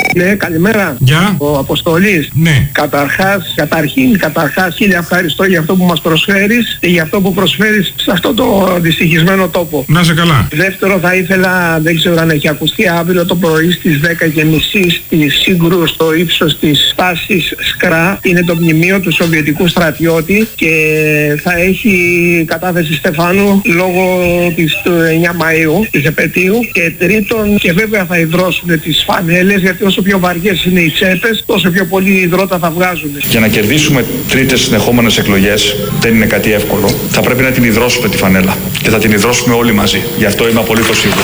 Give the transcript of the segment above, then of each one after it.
Ναι, καλημέρα. Γεια. Ο Αποστολής. Ναι. Καταρχάς, χίλια ευχαριστώ για αυτό που μας προσφέρεις και για αυτό που προσφέρεις σε αυτό το δυστυχισμένο τόπο. Να σε καλά. Δεύτερο, θα ήθελα, δεν ξέρω αν έχει ακουστεί, αύριο το πρωί στις 10:30 στη Σύγκρου, στο ύψος της στάσης Σκρά, είναι το μνημείο του Σοβιετικού στρατιώτη και θα έχει κατάθεση Στεφάνου λόγω του 9 Μαΐου, της επετείου. Και τρίτον, και βέβαια θα υδρώσουν τις φανέλες, γιατί όσο πιο βαριές είναι οι τσέπες, τόσο πιο πολύ υδρότα θα βγάζουν. Για να κερδίσουμε τρίτες συνεχόμενες εκλογές δεν είναι κάτι εύκολο. Θα πρέπει να την υδρώσουμε τη φανέλα και θα την υδρώσουμε όλοι μαζί. Γι' αυτό είμαι απολύτως σίγουρος.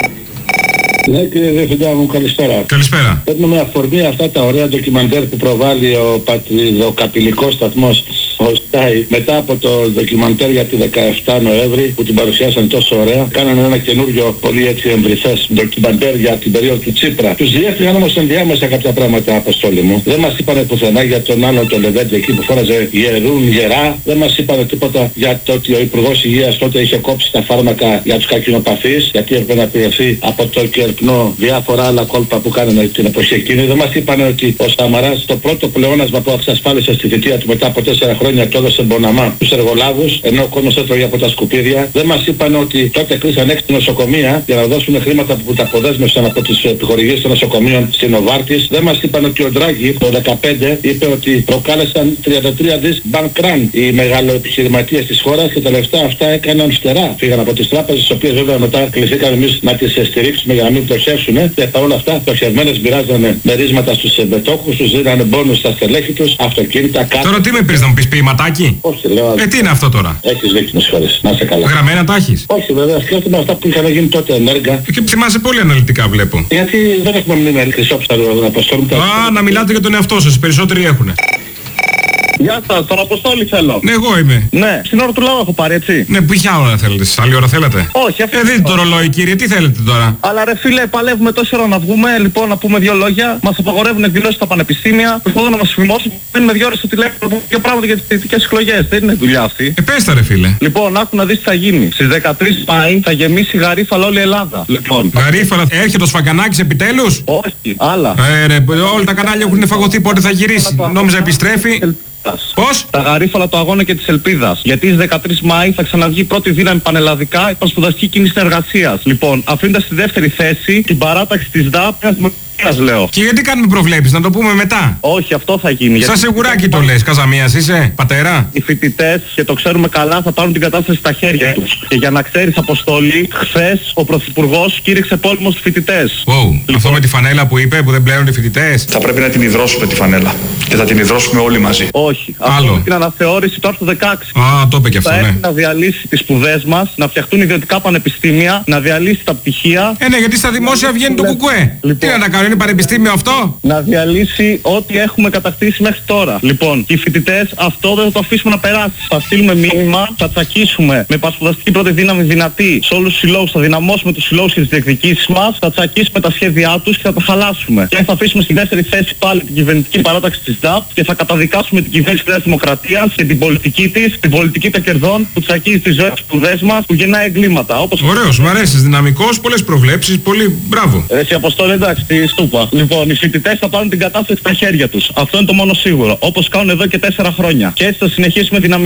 Ναι, κύριε Διευθυντά μου, καλησπέρα. Καλησπέρα. Παίρνω με αφορμή αυτά τα ωραία ντοκιμαντέρ που προβάλλει ο πατριδοκαπηλικός σταθμός ο Sky μετά από το ντοκιμαντέρ για τη 17 Νοέμβρη που την παρουσιάσαν τόσο ωραία. Κάνανε ένα καινούριο πολύ έτσι εμβριθές ντοκιμαντέρ για την περίοδο του Τσίπρα. Τους διέφυγαν όμως ενδιάμεσα κάποια πράγματα, Αποστόλη μου. Δεν μας είπανε πουθενά για τον άλλον τον Λεβέντη εκεί που φόραζε γερά. Δεν μας είπανε τίποτα για το ότι ο Υπουργός Υγείας τότε είχε κόψει τα φάρμακα για τους καρκινοπαθείς, γιατί έπρεπε να πληρωθεί από το Κερπνό διάφορα άλλα κόλπα που κάνανε την εποχή εκείνη. Δεν μας είπανε ότι ο Σαμαράς το πρώτο πλεόνασμα που εξασφάλισε στη θητεία του μετά από 4 χρόνια το έδωσε μποναμά στους εργολάβους, ενώ ο κόσμος έτρωγε από τα σκουπίδια. Δεν μας είπαν ότι τότε κλείσαν 6 νοσοκομεία για να δώσουν χρήματα που τα αποδέσμευσαν από τις επιχορηγήσεις των νοσοκομείων στην Νοβάρτις. Δεν μας είπαν ότι ο Ντράγκη το 2015 είπε ότι προκάλεσαν 33 δις bank run οι μεγαλοεπιχειρηματίες της χώρας και τα λεφτά αυτά έκαναν φτερά. Φύγαν από τις τράπεζες, τις οποίες βέβαια μετά κληθήκαμε εμείς να τις στηρίξουμε για να μην πτωχεύσουν. Και παρόλα αυτά, πτωχευμένες μοιράζανε μερίσματα στους μετόχους τους, δίνανε μπόνους στα στελέχη τους, αυτοκίνητα, κάρτα. Τώρα τι με πήρες να μου πεις ποιηματάκι? Όχι, λέω. Τι είναι αυτό τώρα? Έχεις δίκιο, με συγχωρείς. Να σε καλά. Γραμμένα τα έχεις? Όχι, βέβαια, σκέφτομαι αυτά που είχαν γίνει τότε ενέργα. Και θυμάσαι πολύ αναλυτικά, βλέπω. Γιατί δεν έχουμε μνήμη χρυσόψαρο να αποστόλουμε. Να μιλάτε για τον εαυτό σας, οι περισσότεροι έχουνε. Γεια σας, τον Αποστόλη θέλω. Ναι, εγώ είμαι. Ναι, στην ώρα του λαού έχω πάρει, έτσι. Ναι, ποια ώρα θέλετε εσείς, άλλη ώρα θέλετε? Όχι, αυτή. Δείτε το ρολόι, κύριε, τι θέλετε τώρα? Αλλά ρε φίλε, παλεύουμε τόση ώρα να βγούμε, λοιπόν, να πούμε δύο λόγια. Μας απαγορεύουν εκδηλώσεις στα πανεπιστήμια. Προσπαθούν να μας φημώσουν. Παίρνουμε 2 ώρες στο τηλέφωνο για πράγματα για τις θετικές εκλογές. Δεν είναι δουλειά αυτή. Πες τα ρε φίλε. Λοιπόν, άκου να δεις τι θα γίνει. Στις 13 Μαΐου θα γεμίσει Γαρίφαλα όλη η Ελλάδα. Λοιπόν. Γαρίφαλα, έρχεται ο Σφακανάκης επιτέλους? Όχι, άλλα. Όλα τα κανάλια έχουν φαγωθεί, πότε θα γυρίσει? Νόμιζα επιστρέφει. Πώς? Τα Γαρίφαλα, το αγώνα και της ελπίδας. Γιατί στις 13 Μαΐου θα ξαναβγεί η πρώτη δύναμη πανελλαδικά υπερσπουδαστική κίνηση συνεργασίας. Λοιπόν, αφήνοντας στη δεύτερη θέση την παράταξη της ΔΑΠ. Λέω. Και γιατί κάνουμε προβλέψεις, να το πούμε μετά? Όχι, αυτό θα γίνει. Σαν σιγουράκι το λες, Καζαμίας είσαι, πατέρα? Οι φοιτητές, και το ξέρουμε καλά, θα πάρουν την κατάσταση στα χέρια τους. Και για να ξέρεις, Αποστόλη, χθες ο Πρωθυπουργός κήρυξε πόλεμο στους φοιτητές. Αυτό με τη φανέλα που είπε, που δεν πλέον οι φοιτητές. Θα πρέπει να την υδρώσουμε τη φανέλα και θα την υδρώσουμε όλοι μαζί. Όχι. Άλλο. Αυτό την αναθεώρηση του άρθρου 16. Το είπε και αυτό, θα ναι. έχει να διαλύσει τις σπουδές μας, να φτιαχτούν ιδιωτικά πανεπιστήμια, να διαλύσει τα πτυχία. Ναι, γιατί στα δημόσια βγαίνει το κουκουέ. Τι να κάνω, είναι πανεπιστήμιο αυτό? Να διαλύσει ό,τι έχουμε κατακτήσει μέχρι τώρα. Λοιπόν, οι φοιτητές αυτό δεν θα το αφήσουμε να περάσει. Θα στείλουμε μήνυμα, θα τσακίσουμε με πασπουδαστική πρώτη δύναμη δυνατή σε όλους τους συλλόγους, θα δυναμώσουμε τους συλλόγους και τις διεκδικήσεις μας, θα τσακίσουμε τα σχέδιά τους και θα τα χαλάσουμε. Και θα αφήσουμε στη δεύτερη θέση πάλι την κυβερνητική παράταξη της ΔΑΠ και θα καταδικάσουμε την κυβέρνηση της Νέας Δημοκρατίας και την πολιτική της, την πολιτική των κερδών που τσακίζει τις ζωές, τις σπουδές μας, που γεννάει εγκλήματα. Ωραίος, μου αρέσει, δυναμικός, πολλές προβλέψεις, πολύ μπράβο. Εσύ Αποστόλη, εντάξει, τη στούπα. Λοιπόν, οι φοιτητές θα πάρουν την κατάσταση στα χέρια τους. Αυτό είναι το μόνο σίγουρο. Όπως κάνουν εδώ και 4 χρόνια. Και έτσι θα συνεχίσουμε δυναμικά.